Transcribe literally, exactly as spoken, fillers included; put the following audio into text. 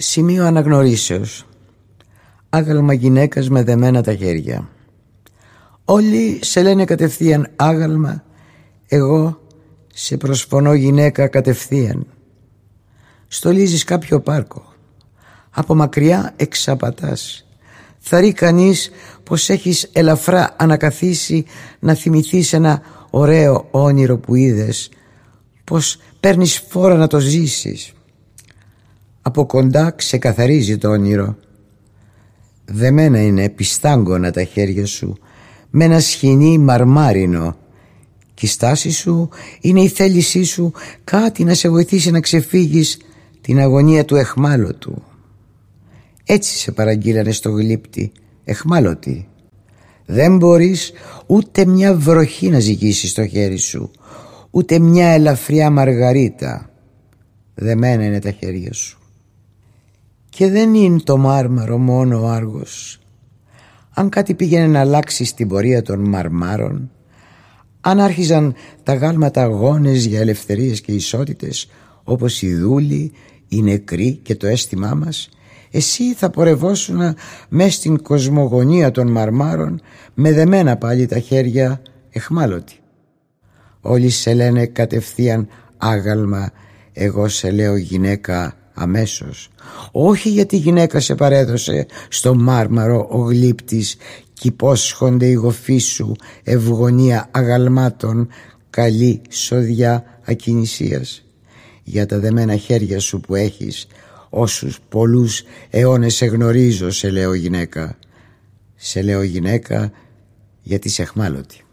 Σημείο αναγνωρίσεως. Άγαλμα γυναίκας με δεμένα τα χέρια. Όλοι σε λένε κατευθείαν άγαλμα, εγώ σε προσφωνώ γυναίκα κατευθείαν. Στολίζεις κάποιο πάρκο, από μακριά εξαπατάς. Θα ρει κανείς πως έχεις ελαφρά ανακαθίσει να θυμηθείς ένα ωραίο όνειρο που είδες, πως παίρνεις φόρα να το ζήσεις. Από κοντά ξεκαθαρίζει το όνειρο. Δεμένα είναι πιστάγκωνα τα χέρια σου με ένα σχοινί μαρμάρινο, και η στάση σου είναι η θέλησή σου κάτι να σε βοηθήσει να ξεφύγεις την αγωνία του εχμάλωτου. Έτσι σε παραγγείλανε στο γλύπτη, εχμάλωτη. Δεν μπορείς ούτε μια βροχή να ζυγίσεις στο χέρι σου, ούτε μια ελαφριά μαργαρίτα. Δεμένα είναι τα χέρια σου. Και δεν είναι το μάρμαρο μόνο ο Άργος. Αν κάτι πήγαινε να αλλάξει στην πορεία των μαρμάρων, αν άρχιζαν τα γάλματα αγώνες για ελευθερίες και ισότητες, όπως οι δούλοι, οι νεκροί και το αίσθημά μας, εσύ θα πορευόσουνα μες στην κοσμογονία των μαρμάρων με δεμένα πάλι τα χέρια, εχμάλωτη. Όλοι σε λένε κατευθείαν άγαλμα, εγώ σε λέω γυναίκα αμέσως. Όχι γιατί η γυναίκα σε παρέδωσε στο μάρμαρο ο γλύπτης κι υπόσχονται οι γοφοί σου ευγονία αγαλμάτων, καλή σοδιά ακινησίας. Για τα δεμένα χέρια σου που έχεις, όσους πολλούς αιώνες σε γνωρίζω, σε λέω γυναίκα. Σε λέω γυναίκα γιατί σε εχμάλωτη.